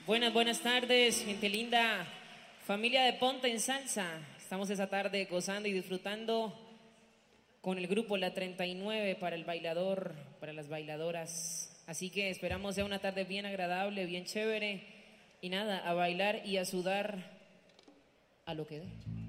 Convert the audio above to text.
Buenas tardes, gente linda, familia de Ponte en Salsa. Estamos esa tarde gozando y disfrutando con el grupo La 39 para el bailador, para las bailadoras. Así que esperamos sea una tarde bien agradable, bien chévere. Y nada, a bailar y a sudar a lo que dé.